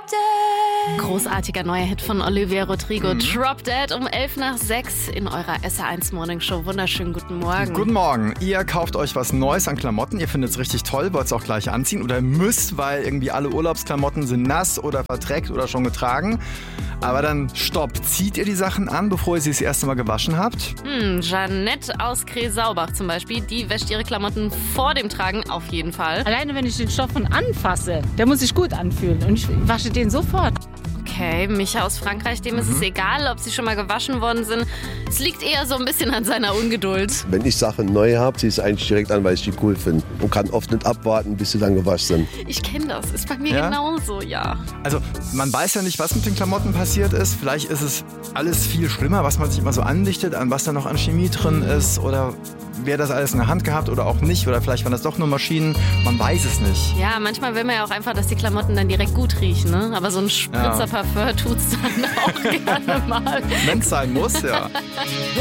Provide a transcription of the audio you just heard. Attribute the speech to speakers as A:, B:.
A: Dead.
B: Großartiger neuer Hit von Olivia Rodrigo. Drop Dead um 5:11 in eurer SR1 Morning Show. Wunderschönen guten Morgen.
C: Guten Morgen. Ihr kauft euch was Neues an Klamotten. Ihr findet es richtig toll, wollt es auch gleich anziehen oder müsst, weil irgendwie alle Urlaubsklamotten sind nass oder verdreckt oder schon getragen. Aber dann stopp. Zieht ihr die Sachen an, bevor ihr sie das erste Mal gewaschen habt?
B: Jeanette aus Kresaubach zum Beispiel, die wäscht ihre Klamotten vor dem Tragen auf jeden Fall.
D: Alleine wenn ich den Stoff anfasse, der muss sich gut anfühlen und ich wasche den sofort.
B: Okay, Micha aus Frankreich, dem ist es egal, ob sie schon mal gewaschen worden sind. Es liegt eher so ein bisschen an seiner Ungeduld.
E: Wenn ich Sachen neu habe, ziehe ich es eigentlich direkt an, weil ich die cool finde. Und kann oft nicht abwarten, bis sie dann gewaschen sind.
B: Ich kenne das, ist bei mir
C: Ja?
B: genauso, ja.
C: Also man weiß ja nicht, was mit den Klamotten passiert ist. Vielleicht ist es alles viel schlimmer, was man sich immer so andichtet, an was da noch an Chemie drin ist oder wer das alles in der Hand gehabt oder auch nicht. Oder vielleicht waren das doch nur Maschinen. Man weiß es nicht.
B: Ja, manchmal will man ja auch einfach, dass die Klamotten dann direkt gut riechen, ne? Aber so ein Spritzer Parfum tut's dann auch gerne mal.
C: Wenn es sein muss, ja.